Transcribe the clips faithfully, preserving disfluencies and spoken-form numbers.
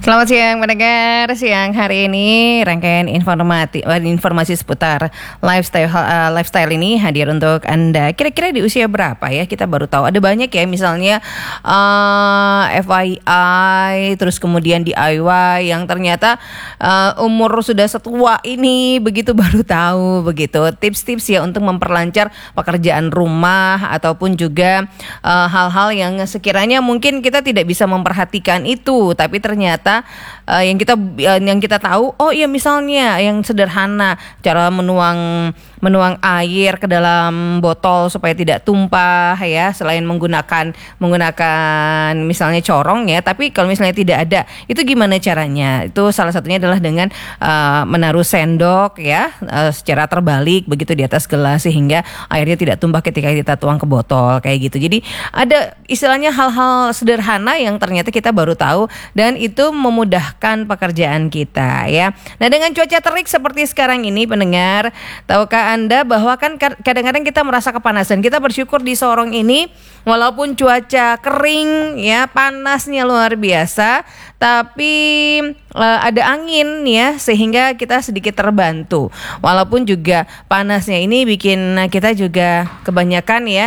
Selamat siang pendengar, siang hari ini rangkaian informasi informasi seputar lifestyle uh, lifestyle ini hadir untuk Anda. Kira-kira di usia berapa ya? Kita baru tahu ada banyak ya, misalnya uh, F Y I, terus kemudian D I Y yang ternyata uh, umur sudah setua ini begitu baru tahu begitu. Tips-tips ya untuk memperlancar pekerjaan rumah ataupun juga uh, hal-hal yang sekiranya mungkin kita tidak bisa memperhatikan itu, tapi ternyata Uh, yang kita uh, yang kita tahu, oh iya misalnya yang sederhana, cara menuang menuang air ke dalam botol supaya tidak tumpah ya, selain menggunakan menggunakan misalnya corong ya, tapi kalau misalnya tidak ada, itu gimana caranya? Itu salah satunya adalah dengan uh, menaruh sendok ya uh, secara terbalik begitu di atas gelas sehingga airnya tidak tumpah ketika kita tuang ke botol kayak gitu. Jadi ada istilahnya hal-hal sederhana yang ternyata kita baru tahu dan itu memudahkan pekerjaan kita ya. Nah, dengan cuaca terik seperti sekarang ini pendengar, tahukah Anda bahwa kan kadang-kadang kita merasa kepanasan. Kita bersyukur di Sorong ini walaupun cuaca kering ya, panasnya luar biasa, tapi uh, ada angin ya sehingga kita sedikit terbantu. Walaupun juga panasnya ini bikin kita juga kebanyakan ya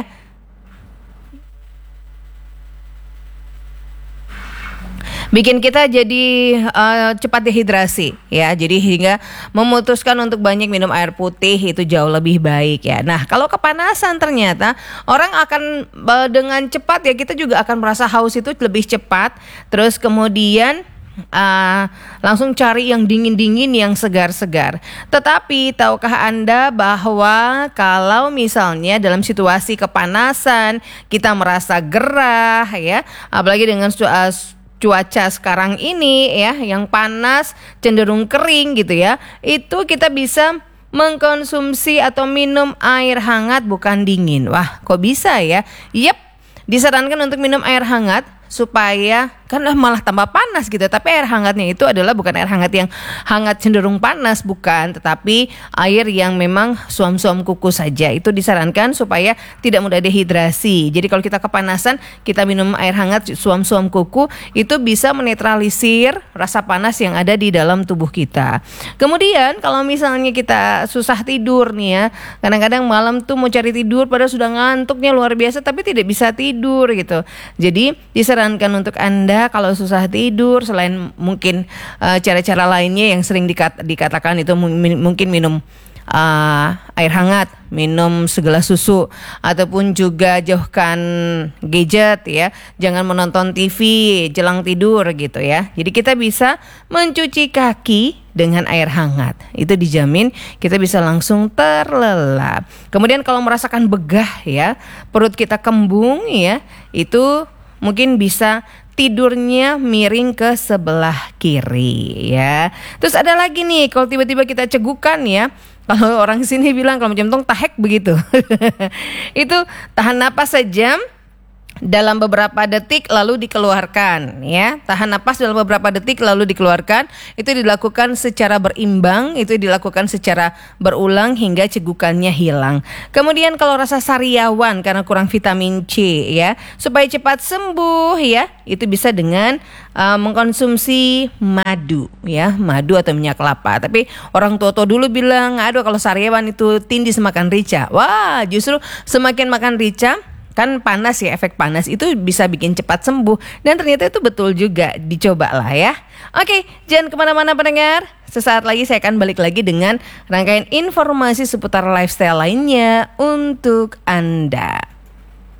bikin kita jadi uh, cepat dehidrasi ya, jadi hingga memutuskan untuk banyak minum air putih itu jauh lebih baik ya. Nah, kalau kepanasan ternyata orang akan uh, dengan cepat ya, kita juga akan merasa haus itu lebih cepat, terus kemudian Uh, langsung cari yang dingin-dingin, yang segar-segar. Tetapi tahukah Anda bahwa kalau misalnya dalam situasi kepanasan kita merasa gerah ya, apalagi dengan uh, cuaca sekarang ini ya yang panas cenderung kering gitu ya, itu kita bisa mengkonsumsi atau minum air hangat bukan dingin. Wah, kok bisa ya? Yep, disarankan untuk minum air hangat supaya kan malah tambah panas gitu. Tapi air hangatnya itu adalah bukan air hangat yang hangat cenderung panas, bukan, tetapi air yang memang suam-suam kuku saja. Itu disarankan supaya tidak mudah dehidrasi. Jadi kalau kita kepanasan, kita minum air hangat suam-suam kuku, itu bisa menetralisir rasa panas yang ada di dalam tubuh kita. Kemudian kalau misalnya kita susah tidur nih ya, kadang-kadang malam tuh mau cari tidur padahal sudah ngantuknya luar biasa tapi tidak bisa tidur gitu. Jadi disarankan untuk Anda kalau susah tidur, selain mungkin uh, cara-cara lainnya yang sering dikat- dikatakan itu m- mungkin minum uh, air hangat, minum segelas susu, ataupun juga jauhkan gadget ya, jangan menonton T V jelang tidur gitu ya. Jadi kita bisa mencuci kaki dengan air hangat, itu dijamin kita bisa langsung terlelap. Kemudian kalau merasakan begah ya, perut kita kembung ya, itu mungkin bisa tidurnya miring ke sebelah kiri ya. Terus ada lagi nih, kalau tiba-tiba kita cegukan ya, kalau orang sini bilang kalau macam tong tahek begitu. Itu tahan napas saja dalam beberapa detik lalu dikeluarkan ya. Tahan napas dalam beberapa detik lalu dikeluarkan. Itu dilakukan secara berimbang, itu dilakukan secara berulang hingga cegukannya hilang. Kemudian kalau rasa sariawan karena kurang vitamin C ya, supaya cepat sembuh ya, itu bisa dengan uh, mengkonsumsi madu ya, madu atau minyak kelapa. Tapi orang tua-tua dulu bilang, aduh kalau sariawan itu tindih semakan rica. Wah, justru semakin makan rica kan panas ya, efek panas itu bisa bikin cepat sembuh. Dan ternyata itu betul juga, dicobalah ya. Oke, jangan kemana-mana pendengar. Sesaat lagi saya akan balik lagi dengan rangkaian informasi seputar lifestyle lainnya untuk Anda.